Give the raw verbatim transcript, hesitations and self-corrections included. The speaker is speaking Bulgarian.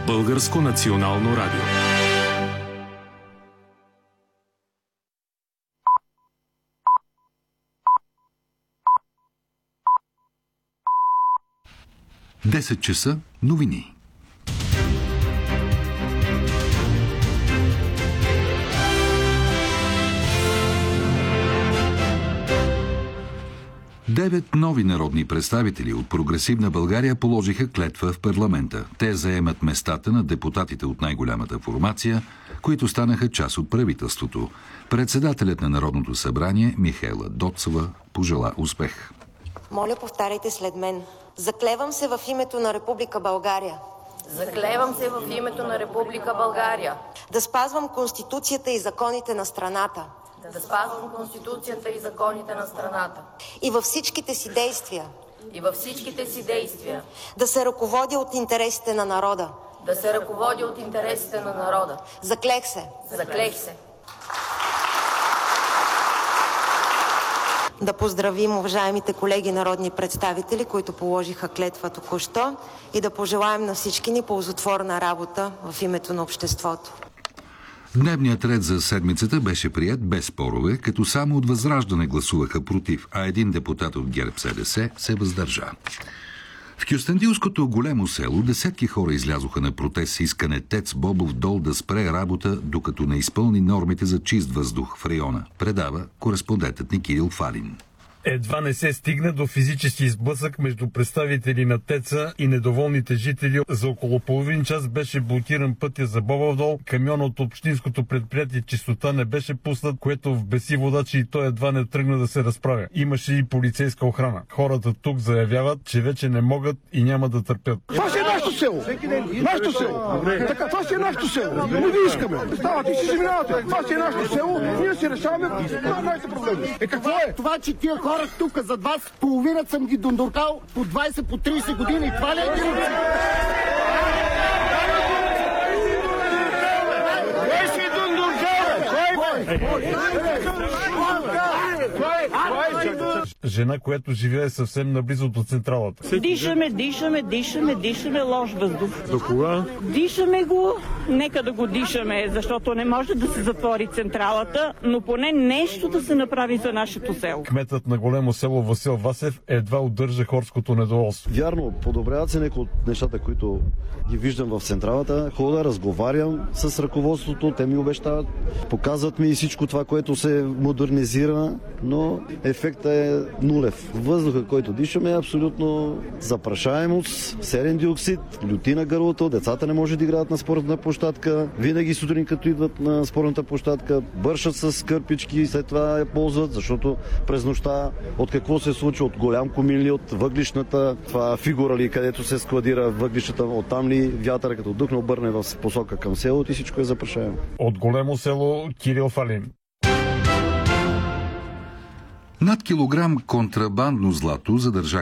Българско национално радио. десет часа новини. Девет нови народни представители от Прогресивна България положиха клетва в парламента. Те заемат местата на депутатите от най-голямата формация, които станаха част от правителството. Председателят на Народното събрание Михаела Доцова пожела успех. Моля, повтаряйте след мен. Заклевам се в името на Република България. Заклевам се в името на Република България. Да спазвам Конституцията и законите на страната. Да спазвам Конституцията и законите на страната. И във всичките си действия. И във всичките си действия. Да се ръководя от интересите на народа. Да се ръководя от интересите на народа. Заклех се. Заклех се. Да поздравим уважаемите колеги народни представители, които положиха клетва току-що, и да пожелаем на всички ни ползотворна работа в името на обществото. Дневният ред за седмицата беше приет без спорове, като само от Възраждане гласуваха против, а един депутат от ГЕРБ-СДС се въздържа. В Кюстендилското Големо село десетки хора излязоха на протест с искане ТЕЦ Бобов дол да спре работа, докато не изпълни нормите за чист въздух в района, предава кореспондентът ни Кирил Фалин. Едва не се стигна до физически сблъсък между представители на ТЕЦ-а и недоволните жители. За около половин час беше блокиран пътя за Бобов дол. Камион от общинското предприятие Чистота не беше пуснат, което вбеси водачи и той едва не тръгна да се разправя. Имаше и полицейска охрана. Хората тук заявяват, че вече не могат и няма да търпят. Това си е нашето село! Нашето село! Така, това си е нашето село! Но ви искаме! Ставате и си заминавате! Това си е нашето село! Ние си решаваме нашите проблеми! Е, какво е? Това, че тия хора тук зад вас, половината съм ги дондуркал по двайсет, по трийсет години. Това ли е геноцид? Кой си дондуркал? Кой? Жена, която живее съвсем наблизо до централата. Дишаме, дишаме, дишаме, дишаме лош въздух. До кога? Дишаме го, нека да го дишаме, защото не може да се затвори централата, но поне нещо да се направи за нашето село. Кметът на Големо село Васил Васев едва удържа хорското недоволство. Вярно, подобряват се някои от нещата, които ги виждам в централата. Хода, разговарям с ръководството, те ми обещават, показват ми и всичко това, което се модернизира, но ефектът е нулев. Въздуха, който дишаме, е абсолютно запрашаемост, серен диоксид, люти на гърлото, децата не може да играят на спортната площадка, винаги сутрин като идват на спортната площадка, бършат с кърпички и след това я ползват, защото през нощта от какво се случва, от голям комин ли, от въглишната, това фигура ли, където се складира въглишната, оттам ли вятъра като духна обърне в посока към селото и всичко е запрашаемо. От Големо село Кирил Фалин. Над килограм контрабандно злато задържаха